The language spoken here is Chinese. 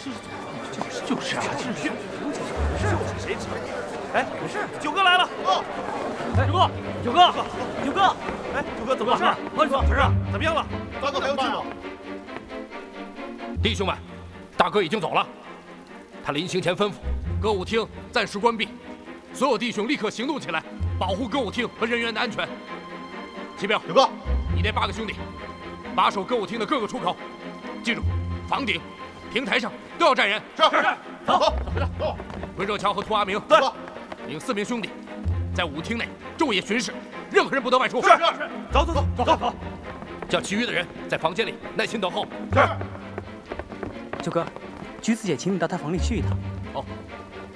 就是啊，就是。 谁知道？哎，没事，九哥来了。 哦， 哎，九哥，哎，九哥怎么回事？ 快说， 是啊，怎么样了？ 大哥还要去吗？ 弟兄们，大哥已经走了。他临行前吩咐，歌舞厅暂时关闭，所有弟兄立刻行动起来，保护歌舞厅和人员的安全。启禀， 九哥， 你这8个兄弟，把守歌舞厅的各个出口，记住，房顶、平台上都要站人。 是。走。 温热乔和涂阿明， 对， 领4名兄弟，在舞厅内昼夜巡视，任何人不得外出。 是。 走。 叫其余的人在房间里耐心等候。 是。 九哥，橘子姐请你到她房里去一趟。 好。